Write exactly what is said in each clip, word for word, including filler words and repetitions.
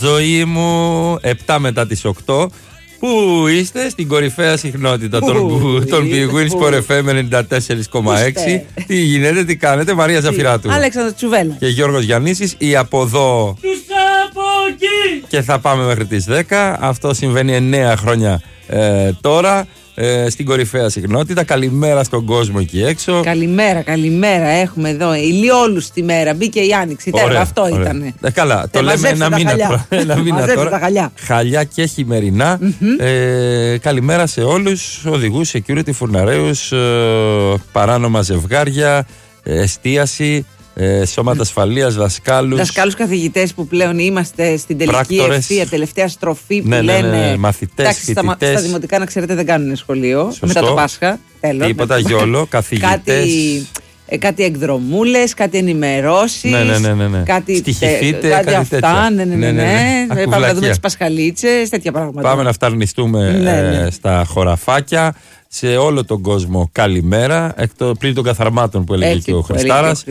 Ζωή μου, επτά μετά τις οκτώ. Πού είστε? Στην κορυφαία συχνότητα των Big Win Sport εφ εμ ενενήντα τέσσερα κόμμα έξι. Τι γίνεται, τι κάνετε? Μαρία Ζαφυράτου. Αλέξανδρος Τσουβέλλα. Και Γιώργος Γιαννήσης. Ή από εδώ. Τους από εκεί. Και θα πάμε μέχρι τις δέκα. Αυτό συμβαίνει εννέα χρόνια ε, τώρα. Ε, στην κορυφαία συχνότητα. Καλημέρα στον κόσμο εκεί έξω. Καλημέρα, καλημέρα. Έχουμε εδώ ηλιόλους τη μέρα. Μπήκε η άνοιξη. Τέρα, αυτό ήταν. Ε, καλά, το λέμε ένα μήνα τώρα. Ένα μήνα τώρα. Τα χαλιά. Χαλιά και χειμερινά. Mm-hmm. Ε, καλημέρα σε όλους. Οδηγούς, security, φουρναρέους, ε, παράνομα ζευγάρια, εστίαση. Ε, σώματα ασφαλείας, δασκάλους. Δασκάλους καθηγητές που πλέον είμαστε στην τελική ευθεία, τελευταία στροφή που ναι, ναι, ναι, λένε. Ναι, μαθητές, εντάξει, στα, στα δημοτικά, να ξέρετε, δεν κάνουν σχολείο. Σωστό. Μετά το Πάσχα. Τέλος. Τίποτα, γιόλο, καθηγητές. Κάτι, ε, κάτι εκδρομούλες, κάτι ενημερώσεις. Ναι, ναι, ναι, ναι, ναι. Κάτι, στοιχηθείτε, κάτι, κάτι αυτά. Ναι, ναι, ναι. ναι, ναι. ναι. Πάμε να δούμε τις πασχαλίτσες, τέτοια πράγματα. Πάμε να φταρνιστούμε ναι, ναι. Ε, στα χωραφάκια. Σε όλο τον κόσμο καλημέρα, εκτό, πριν των καθαρμάτων που έλεγε και ο Χριστάρας.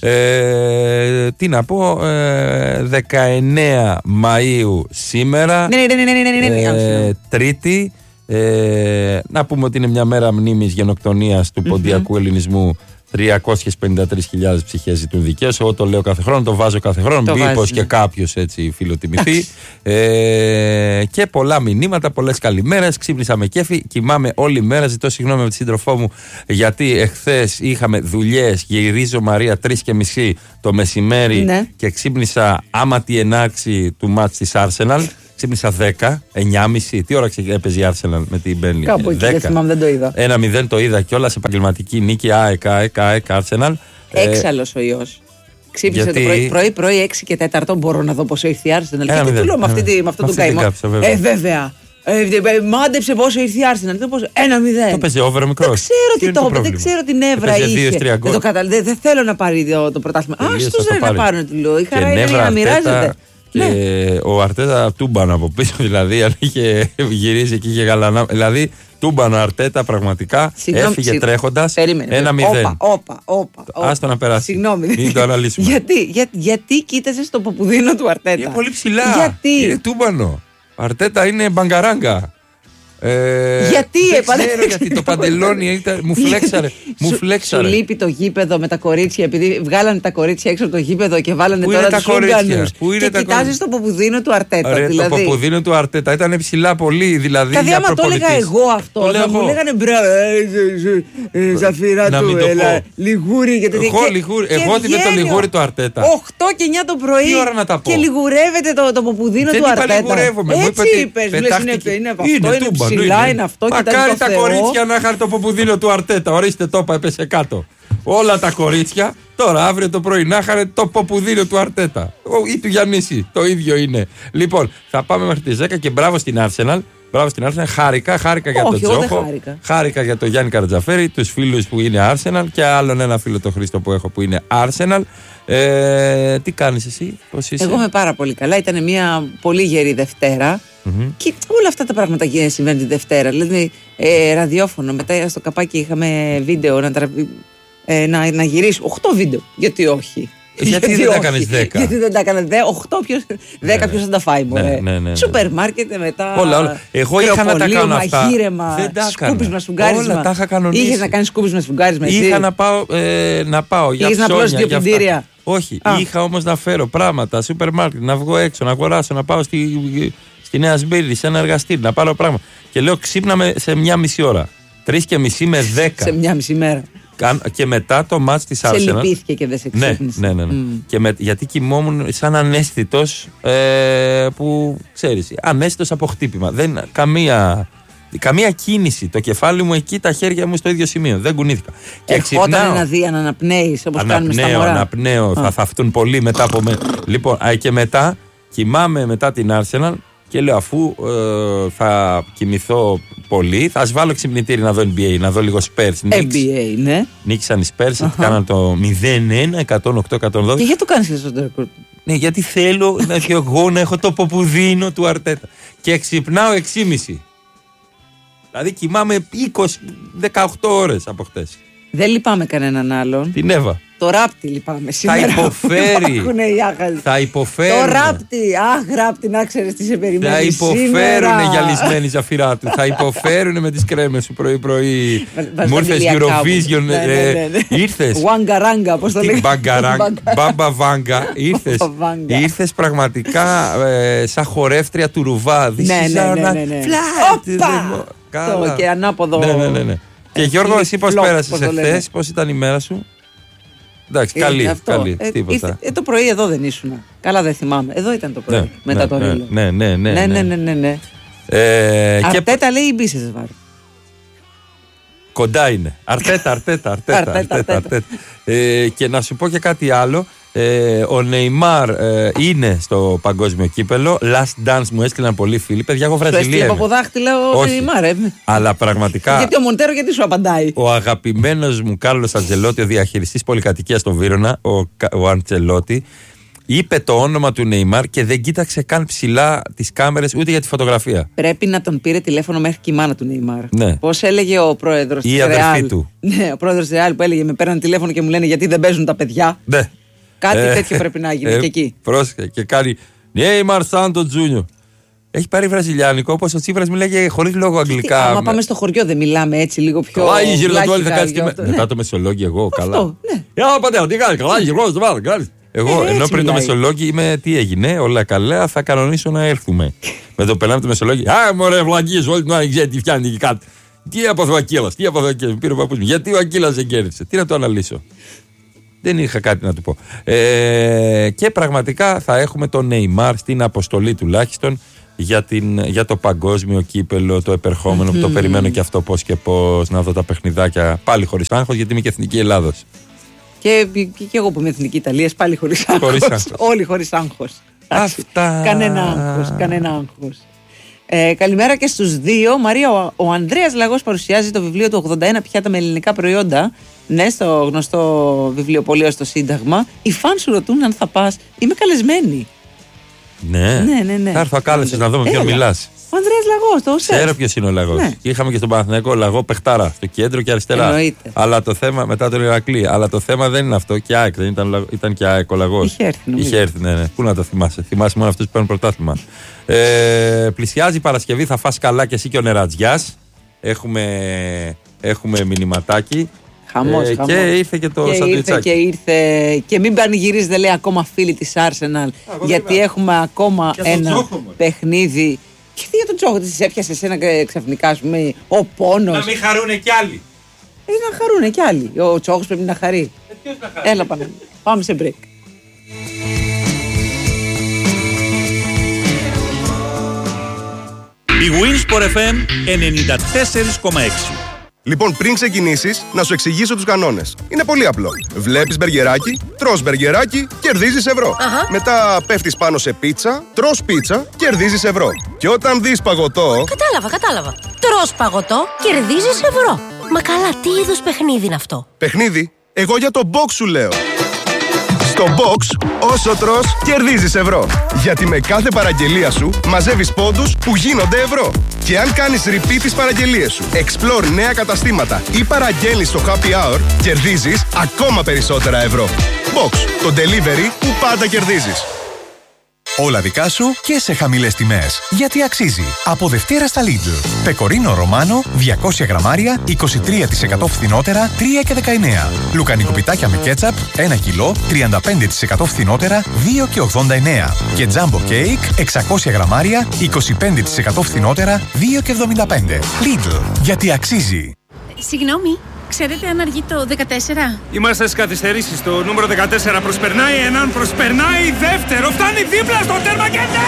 Ε, τι να πω, ε, δεκαεννέα Μαΐου σήμερα, ναι, ναι, ναι, ναι, ναι, ναι, ναι. Ε, Τρίτη. Ε, να πούμε ότι είναι μια μέρα μνήμης γενοκτονίας του ποντιακού mm-hmm. ελληνισμού. τριακόσιες πενήντα τρεις χιλιάδες ψυχές ζητούν δικαίωση. Εγώ το λέω κάθε χρόνο, το βάζω κάθε χρόνο. Μήπως και κάποιος έτσι φιλοτιμηθεί. ε, και πολλά μηνύματα, πολλές καλημέρες. Ξύπνησα με κέφι, κοιμάμαι όλη μέρα. Ζητώ συγγνώμη με τη σύντροφό μου, γιατί εχθές είχαμε δουλειές. Γυρίζω Μαρία τρεις και μισή το μεσημέρι ναι. και ξύπνησα άμα τη ενάρξη του μάτς της Arsenal. Ξύπνησα δέκα, εννιά και μισή. Τι ώρα έπαιζε η Arsenal με την Burnley? Κάπου εκεί, δεν θυμάμαι, δεν το είδα. ένα μηδέν το είδα κιόλας, επαγγελματική νίκη, ΑΕΚ, ΑΕΚ, ΑΕΚ, Arsenal. Έξαλλος ο ιός. Ξύπνησε γιατί... το πρωί, πρωί, πρωί έξι και τέταρτο, μπορώ να δω πόσο ήρθε η Arsenal. Και τι του λέω με, αυτή, με αυτό το καημό. Ε, βέβαια. Ε, μάντεψε πόσο ήρθε η Arsenal. ένα μηδέν. Το παίζει over μικρός. Δεν ξέρω τι το είπε, δεν ξέρω την έβρα είχε. Δεν θέλω να πάρει το πρωτάθλημα. Άστος δεν να πάρουν, του λέω. Η χαρά είναι να μοιράζεται. Και ναι. ο Αρτέτα τούμπαν από πίσω, δηλαδή, αν είχε γυρίσει και είχε γαλανά. Δηλαδή, τούμπαν ο Αρτέτα πραγματικά. Συγγνώμη, έφυγε συγ... τρέχοντας ένα μηδέν. Όπα, όπα. Άστο να περάσει. Συγγνώμη. Μην το αναλύσουμε. γιατί, για, γιατί κοίταζε στο ποπουδίνο του Αρτέτα? Είναι πολύ ψηλά. Γιατί? Είναι τούμπανο. Ο Αρτέτα είναι μπαγκαράγκα. Ε, γιατί δεν ξέρω γιατί το παντελόνι ήταν, μου φλέξαρε, μου φλέξαρε. Σου λείπει το γήπεδο με τα κορίτσια, επειδή βγάλανε τα κορίτσια έξω από το γήπεδο και βάλανε πού τώρα τους Ούγγανους. Και κοιτάζεις το ποπουδίνο του Αρτέτα. Ωραία, δηλαδή. Το ποπουδίνο του Αρτέτα ήταν ψηλά πολύ, δηλαδή. Δηλαδή, άμα το έλεγα εγώ αυτό, το θα μου λέγανε μπράβο, Ζαφυρά του, λιγούρι. Εγώ ότι με το λιγούρι του Αρτέτα. οκτώ και εννιά το πρωί και λιγουρεύεται το ποπουδίνο του Αρτέτα. Έτσι είπες, είναι αυτό. Ψηλά είναι αυτό. Μακάρι τα κορίτσια να είχαν το ποπουδίνο του Αρτέτα. Ορίστε, το είπα, έπεσε κάτω. Όλα τα κορίτσια τώρα αύριο το πρωί να είχαν το ποπουδίνο του Αρτέτα. Ή του Γιαννήση. Το ίδιο είναι. Λοιπόν, θα πάμε μέχρι τις δέκα και μπράβο στην Arsenal. Μπράβο στην Arsenal. Χάρηκα, χάρηκα για τον Τζόχο. Χάρηκα. χάρηκα για τον Γιάννη Καρατζαφέρη, τους φίλους που είναι Arsenal και άλλον ένα φίλο τον Χρήστο που έχω που είναι Arsenal. Ε, τι κάνεις εσύ, πώς είσαι? Εγώ είμαι πάρα πολύ καλά. Ήταν μια πολύ γερή Δευτέρα. Mm-hmm. Και όλα αυτά τα πράγματα συμβαίνουν τη Δευτέρα. Δηλαδή, ε, ραδιόφωνο. Μετά στο καπάκι είχαμε βίντεο να, τρα... ε, να, να γυρίσουμε. οκτώ βίντεο. Γιατί όχι? Γιατί, γιατί δεν τα έκανες δέκα? Γιατί δεν τα έκανες δέκα? οκτώ, δέκα, ποιος θα τα φάει, μωρέ. Ναι, ναι, ναι, ναι. Σούπερ μάρκετ μετά. Όλα, όλα. Εγώ είχα να τα κάνω αυτά. Μαγείρεμα, σκούπισμα, σφουγγάρισμα. Όλα τα είχα κανονίσει. Είχες να κάνεις σκούπισμα, σφουγγάρισμα. Είχα να πάω, ε, να πάω για ψώνια. Είχες να πλώσεις δύο πουντήρια. Όχι, Α. είχα όμως να φέρω πράγματα, σούπερ μάρκετ, να βγω έξω, να αγοράσω, να πάω στη, στη Νέα Σμύρνη, σε ένα εργαστήρι, να πάρω πράγματα. Και λέω ξύπναμε σε μια μισή ώρα. Τρεις και μισή με δέκα. Σε μια μισή μέρα. Και μετά το μάτς της Arsenal. Σε λυπήθηκε και δεν σε ξύπνησε. Ναι, ναι, ναι. ναι. Mm. Και με, γιατί κοιμόμουν σαν αναίσθητος, ε, που ξέρεις, αναίσθητος από χτύπημα. Δεν, καμία, καμία κίνηση. Το κεφάλι μου εκεί, τα χέρια μου στο ίδιο σημείο. Δεν κουνήθηκα. Ερχόταν ένα δί, να αναπνέεις όπως κάνουμε στα μωρά. Αναπνέω, αναπνέω. Θα θαυτούν πολύ μετά από μένα. Λοιπόν, α, και μετά κοιμάμαι μετά την Arsenal. Και λέω αφού ε, θα κοιμηθώ πολύ, θα βάλω ξυπνητήρι να δω N B A, να δω λίγο Spurs. N B A, ναι. Νίκησαν οι Spurs, uh-huh. κάναν το μηδέν ένα, εκατόν οκτώ εκατόν δώδεκα. Και γιατί το κάνεις αυτό το ρεκόρ? Ναι, γιατί θέλω να, και εγώ να έχω το ποπουδίνο του Αρτέτα. Και ξυπνάω έξι και μισή. Δηλαδή κοιμάμαι είκοσι, δεκαοκτώ ώρες από χτες. Δεν λυπάμαι κανέναν άλλον. Την Εύα. Το ράπτη λυπάμαι σήμερα. Θα υποφέρει. Θα υποφέρει. Το ράπτη. Αχ, ράπτη, να ξέρεις τι σε περιμένει. Θα υποφέρουν οι γυαλισμένοι ζαφυρά του. Θα υποφέρουν με τις κρέμες σου πρωί-πρωί. Μου ήρθες Eurovision. Ήρθες. Βάγκα-ράγκα, πώς το λέγαμε. Μπάμπα Βάγκα. Ήρθες πραγματικά σαν χορεύτρια του Ρουβά. Ναι, ναι, ναι. Όπα! Και ανάποδο. Ναι, ναι. Και Γιώργο, εσύ πώς πέρασες εχθές, πώς ήταν η μέρα σου? Εντάξει, καλή, ε, καλή, ε, τίποτα. Ε, το πρωί εδώ δεν ήσουν. Καλά δεν θυμάμαι. Εδώ ήταν το πρωί, ναι, μετά ναι, το ναι, ρίλο. Ναι, ναι, ναι. Ναι, ναι, ναι, ναι, ναι. Ε, Αρτέτα και... λέει η Μπίσες βάρη. Κοντά είναι. Αρτέτα, αρτέτα, αρτέτα. αρτέτα, αρτέτα, αρτέτα. Ε, και να σου πω και κάτι άλλο. Ε, ο Νεϊμάρ ε, είναι στο παγκόσμιο κύπελο. Last dance μου έστειλαν πολλοί φίλοι. Παιδιά, εγώ Βραζιλία. Σου έστειλε από δάχτυλα ο Νεϊμάρ, ε. Αλλά πραγματικά. Γιατί ο Μοντέρο, γιατί σου απαντάει. Ο αγαπημένος μου Κάρλος Αντζελότη, ο διαχειριστής πολυκατοικίας στον Βύρωνα, ο, ο Αντζελότη, είπε το όνομα του Νεϊμάρ και δεν κοίταξε καν ψηλά τις κάμερες ούτε για τη φωτογραφία. Πρέπει να τον πήρε τηλέφωνο μέχρι και η μάνα του Νεϊμάρ. Ναι. Πώς έλεγε ο πρόεδρος της Ρεάλ. Η αδερφή του. Ναι, ο πρόεδρος της Ρεάλ που έλεγε: με παίρνουν τηλέφωνο και μου λένε γιατί δεν παίζουν τα παιδιά. Ναι. Κάτι ε, τέτοιο πρέπει να γίνει ε, και εκεί. Πρόσεχε και κάνει Νέιμαρ Σάντο Τζούνιο. Έχει πάρει βραζιλιάνικο, όπως ο Τσίπρας μιλάει χωρίς λόγο αγγλικά. Άμα πάμε στο χωριό δεν μιλάμε έτσι λίγο πιο. Καλά, η γυρνατόλη θα κάτσει και με... ναι. Μετά το Μεσολόγγι, εγώ καλά. Αυτό, ναι. Για πατέρα, τι κάνει, καλά, γυρνατόλη. Εγώ, ε, ενώ πριν μιλάει. Το Μεσολόγγι είμαι τι έγινε, όλα καλά, θα κανονίσω να έρθουμε. Με το περνάμε το Μεσολόγγι. Α, μωρέ, βλακίες, όλη την ώρα ξέρει τι φτιάχνει και κάτι. Τι έπαθε ο Ακύλας, τι έπαθε ο Ακύλας, πήρε ο παππούς μου. Γιατί ο Ακύλας δεν κέρδισε, τι να το αναλύσω. Δεν είχα κάτι να του πω. Ε, και πραγματικά θα έχουμε τον Νεϊμάρ στην αποστολή τουλάχιστον για, την, για το παγκόσμιο κύπελο, το επερχόμενο mm. που το περιμένω και αυτό πώς και πώς, να δω τα παιχνιδάκια πάλι χωρίς άγχος, γιατί είμαι και εθνική Ελλάδος. Και, και, και εγώ που είμαι εθνική Ιταλίας πάλι χωρίς άγχος. Χωρίς άγχος. Όλοι χωρίς άγχος. Αυτά. Κανένα άγχος. Κανένα άγχος. Ε, καλημέρα και στους δύο. Μαρία, ο, ο Ανδρέας Λαγός παρουσιάζει το βιβλίο του ογδόντα ένα πιάτα με ελληνικά προϊόντα. Ναι, στο γνωστό βιβλιοπωλείο στο Σύνταγμα. Οι φαν σου ρωτούν αν θα πας. Είμαι καλεσμένη. Ναι, ναι, ναι, ναι. Θα έρθω ακάλεσες να δω με ποιον μιλάς. Ο Ανδρέας Λαγός, το σεφ. Ξέρω ποιος είναι ο Λαγός. Ναι. Είχαμε και στον Παναθηναϊκό Λαγό παιχτάρα, στο κέντρο και αριστερά. Εννοείται. Αλλά το θέμα, μετά τον Ηρακλή, αλλά το θέμα δεν είναι αυτό. Και ΑΕΚ δεν ήταν, ήταν και ΑΕΚ ο Λαγός. Είχε έρθει, νομίζω. Είχε έρθει, ναι, ναι. Πού να το θυμάσαι. Θυμάσαι μόνο αυτούς που παίρνουν πρωτάθλημα. ε, πλησιάζει η Παρασκευή, θα φας καλά και εσύ και ο Νερατζιάς. Έχουμε, έχουμε μηνυματάκι. Χαμός, ε, χαμός. Και ήρθε και το σαντουιτσάκι. Και ήρθε και μην πανηγυρίζετε, λέει, ακόμα φίλοι της Arsenal. Γιατί έχουμε ακόμα και ένα τσόχο, παιχνίδι. Και τι για τον Τσόχο, της έπιασε εσένα ξαφνικά, ας πούμε, ο πόνος. Να μην χαρούνε κι άλλοι. Ε, να χαρούνε κι άλλοι. Ο Τσόχος πρέπει να χαρεί. Ε, ποιος να χαρεί. Έλα πάμε. Πάμε σε break. Η Winsport εφ εμ ενενήντα τέσσερα κόμμα έξι. Λοιπόν, πριν ξεκινήσεις, να σου εξηγήσω τους κανόνες. Είναι πολύ απλό. Βλέπεις μπεργκεράκι, τρως μπεργκεράκι, κερδίζεις ευρώ. Αχα. Μετά πέφτεις πάνω σε πίτσα, τρως πίτσα, κερδίζεις ευρώ. Και όταν δεις παγωτό... Κατάλαβα, κατάλαβα. Τρως παγωτό, κερδίζεις ευρώ. Μα καλά, τι είδους παιχνίδι είναι αυτό? Παιχνίδι? Εγώ για το box σου λέω. Στο box, όσο τρως, κερδίζεις ευρώ. Γιατί με κάθε παραγγελία σου μαζεύεις πόντους που γίνονται ευρώ. Και αν κάνεις repeat τις παραγγελίες σου, explore νέα καταστήματα ή παραγγέλνεις στο happy hour, κερδίζεις ακόμα περισσότερα ευρώ. Box, το delivery που πάντα κερδίζεις. Όλα δικά σου και σε χαμηλές τιμές. Γιατί αξίζει. Από Δευτέρα στα Lidl. Πεκορίνο Ρωμάνο, διακόσια γραμμάρια, είκοσι τρία τοις εκατό φθηνότερα, τρία και δεκαεννέα. Λουκανικό πιτάκια με κέτσαπ, ένα κιλό, τριάντα πέντε τοις εκατό φθηνότερα, δύο και ογδόντα εννέα. Και τζάμπο κέικ, εξακόσια γραμμάρια, είκοσι πέντε τοις εκατό φθηνότερα, δύο και εβδομήντα πέντε. Lidl. Γιατί αξίζει. Συγγνώμη. Ξέρετε αν αργεί το δεκατέσσερα? Είμαστε στις καθυστερήσεις. Το νούμερο δεκατέσσερα προσπερνάει έναν, προσπερνάει δεύτερο. Φτάνει δίπλα στο τέρμα και ναι!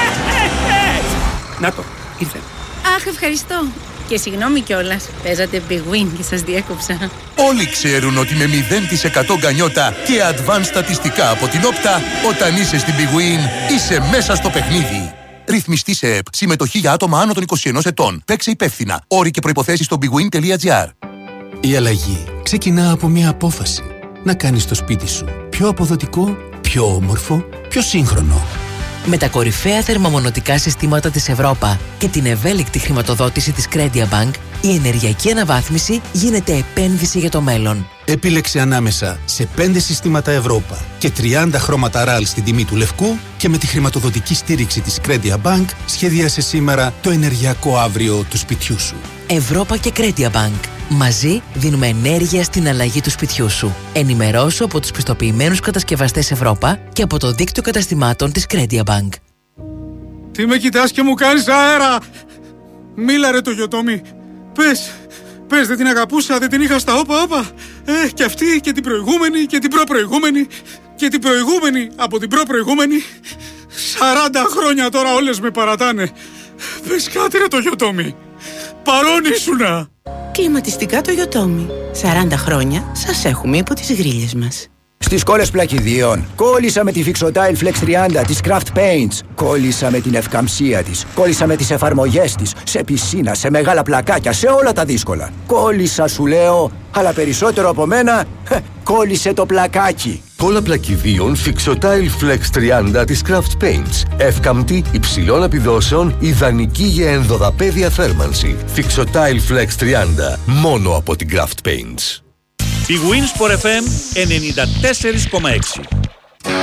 Να το, ήρθε. Αχ, ευχαριστώ. Και συγγνώμη κιόλας. Παίζατε Big Win και σας διέκοψα. Όλοι ξέρουν ότι με μηδέν τοις εκατό γκανιότα και advanced στατιστικά από την Όπτα, όταν είσαι στην Big Win, είσαι μέσα στο παιχνίδι. Ρυθμιστή σε ΕΠ. Συμμετοχή για άτομα άνω των είκοσι ενός ετών. Παίξε υπεύθυνα. Όροι και προϋποθέσεις στο bigwin τελεία gr. Η αλλαγή ξεκινά από μια απόφαση. Να κάνεις το σπίτι σου πιο αποδοτικό, πιο όμορφο, πιο σύγχρονο. Με τα κορυφαία θερμομονωτικά συστήματα της Ευρώπα και την ευέλικτη χρηματοδότηση της Credia Bank, Η ενεργειακή αναβάθμιση γίνεται επένδυση για το μέλλον. Επίλεξε ανάμεσα σε πέντε συστήματα Ευρώπα και τριάντα χρώματα ραλ στην τιμή του λευκού και με τη χρηματοδοτική στήριξη της Credia Bank σχεδίασε σήμερα το ενεργειακό αύριο του σπιτιού σου. Ευρώπα και Credia Bank. Μαζί δίνουμε ενέργεια στην αλλαγή του σπιτιού σου. Ενημερώσου από τους πιστοποιημένους κατασκευαστές Ευρώπα και από το δίκτυο καταστημάτων της Credia Bank. Τι με κοιτάς και μου κάνεις αέρα! Μίλα ρε το Γιωτόμι. Πες, πες δεν την αγαπούσα, δεν την είχα στα όπα όπα. Ε, και αυτή και την προηγούμενη και την προπροηγούμενη και την προηγούμενη από την προπροηγούμενη. Σαράντα χρόνια τώρα όλες με παρατάνε. Πες κάτι ρε το Γιωτόμι. Παρόν ήσουνα. Κλιματιστικά το Γιωτόμι. σαράντα χρόνια σας έχουμε υπό τις γρίλες μας. Στις κόλλες πλακιδίων. Κόλλησα με τη Fixotile Flex τριάντα της Craft Paints. Κόλλησα με την ευκαμψία της. Κόλλησα με τις εφαρμογές της. Σε πισίνα, σε μεγάλα πλακάκια, σε όλα τα δύσκολα. Κόλλησα σου λέω, αλλά περισσότερο από μένα, κόλλησε το πλακάκι. Κόλλα πλακιδίων Fixotile Flex τριάντα της Craft Paints. Εύκαμπτη, υψηλών επιδόσεων, ιδανική για ενδοδαπέδια θέρμανση. Fixotile Flex τριάντα, μόνο από την Craft Paints. Η Winsport εφ εμ ενενήντα τέσσερα κόμμα έξι.